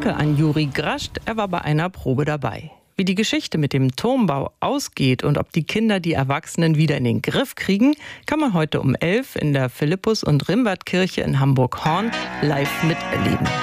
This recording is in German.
Danke an Juri Grascht, er war bei einer Probe dabei. Wie die Geschichte mit dem Turmbau ausgeht und ob die Kinder die Erwachsenen wieder in den Griff kriegen, kann man heute um 11 in der Philippus- und Rimbert-Kirche in Hamburg-Horn live miterleben.